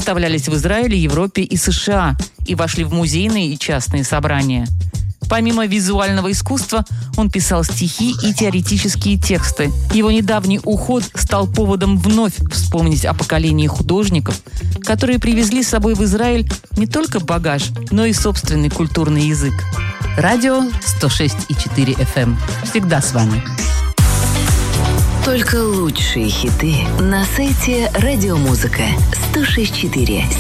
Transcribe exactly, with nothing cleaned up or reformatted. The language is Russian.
выставлялись в Израиле, Европе и США и вошли в музейные и частные собрания. Помимо визуального искусства, он писал стихи и теоретические тексты. Его недавний уход стал поводом вновь вспомнить о поколении художников, которые привезли с собой в Израиль не только багаж, но и собственный культурный язык. Радио сто шесть и четыре эф эм. Всегда с вами. Только лучшие хиты на сайте Радиомузыка сто шесть и четыре.